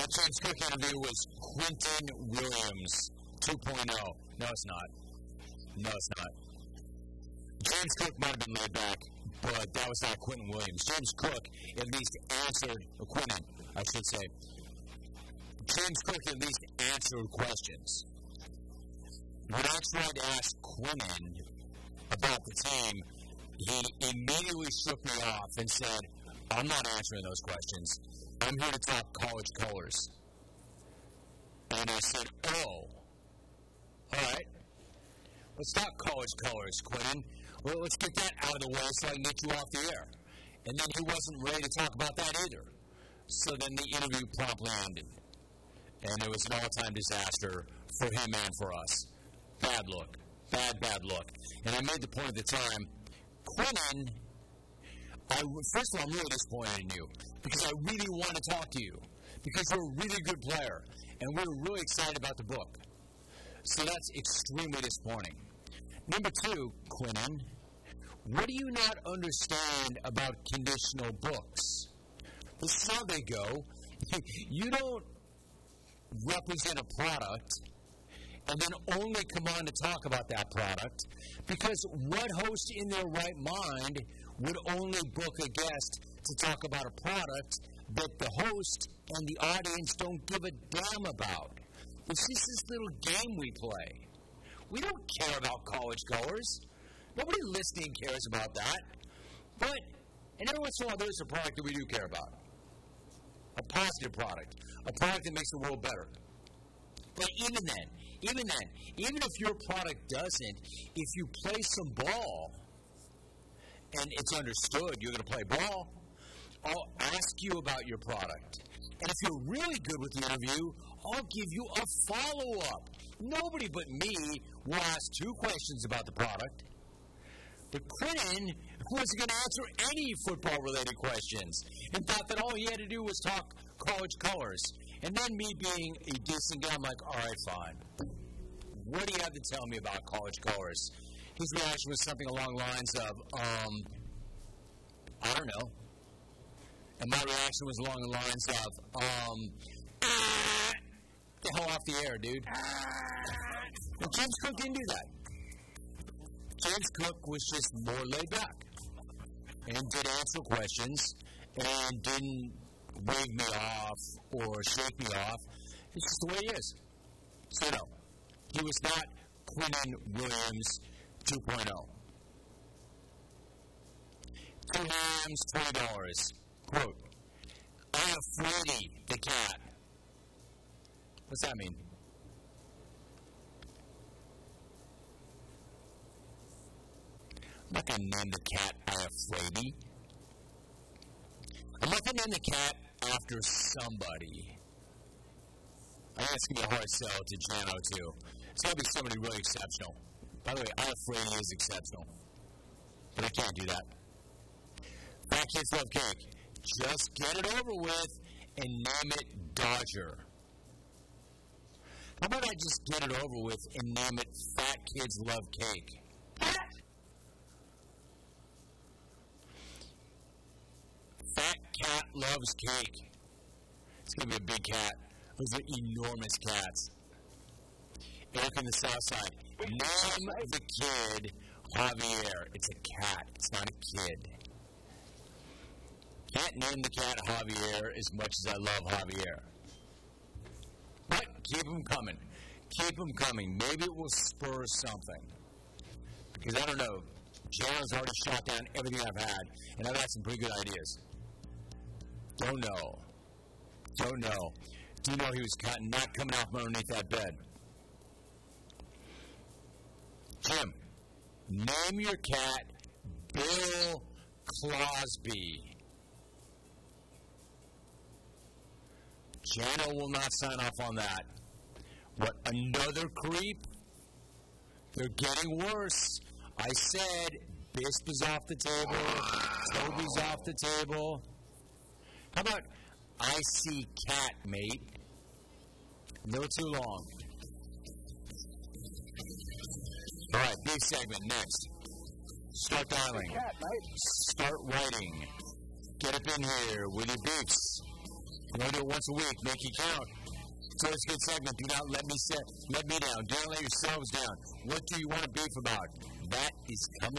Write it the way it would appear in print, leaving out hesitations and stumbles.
That James Cook interview was Quentin Williams 2.0. No, it's not. No, it's not. James Cook might have been laid back, but that was not Quentin Williams. James Cook at least answered, Quentin, I should say. James Cook at least answered questions. When I tried to ask Quentin about the team, he immediately shook me off and said, I'm not answering those questions. I'm here to talk college colors. And I said, oh, all right. Let's talk college colors, Quentin. Well, let's get that out of the way so I can get you off the air. And then he wasn't ready to talk about that either. So then the interview promptly ended. And it was an all-time disaster for him and for us. Bad look. Bad look. And I made the point at the time, Quentin, first of all, I'm really disappointed in you because I really want to talk to you because you're a really good player and we're really excited about the book. So that's extremely disappointing. Number two, Quentin, what do you not understand about conditional books? This is how they go. You don't represent a product and then only come on to talk about that product because what host in their right mind would only book a guest to talk about a product that the host and the audience don't give a damn about? It's just this little game we play. We don't care about college colors. Nobody listening cares about that. But, and every once in a while there's a product that we do care about. A positive product. A product that makes the world better. But even if your product doesn't, if you play some ball, and it's understood you're going to play ball, I'll ask you about your product. And if you're really good with the interview, I'll give you a follow-up. Nobody but me will ask 2 questions about the product. But Quentin wasn't going to answer any football-related questions and thought that all he had to do was talk college colors. And then me being a decent guy, I'm like, all right, fine. What do you have to tell me about college colors? His reaction was something along the lines of, I don't know. And my reaction was along the lines of, get the hell off the air, dude. And James Cook didn't do that. James Cook was just more laid back and did answer questions and didn't wave me off or shake me off. It's just the way he is. So no, he was not Quentin Williams 2.0. 2 hams, $20. Quote, I have Freddy the cat. What's that mean? I'm not going to name the cat I have Freddy. I'm not going to name the cat after somebody. I think it's going to be a hard sell to Jano, too. It's got to be somebody really exceptional. By the way, I have Freddy is exceptional. But I can't do that. Fat kids love cake. Just get it over with and name it Dodger. How about I just get it over with and name it Fat Kids Love Cake? Fat cat loves cake. It's going to be a big cat. Those are enormous cats. Eric on the south side. Name the kid Javier. It's a cat. It's not a kid. Can't name the cat Javier as much as I love Javier. But keep them coming. Keep them coming. Maybe it will spur something. Because I don't know. Jano's already shot down everything I've had. And I've had some pretty good ideas. Don't know. Don't know. Do you know he was not coming out from underneath that bed? Jim, name your cat Bill Cosby. Jano will not sign off on that. What, another creep? They're getting worse. I said, Bisp is off the table. Toby's off the table. How about I see cat, mate? No too long. All right, big segment next. Start dialing. Cat, mate. Start writing. Get up in here with your beeps. We're going to do it once a week. Make it count. So it's a good segment. Do not let me down. Do not let yourselves down. What do you want to beef about? That is coming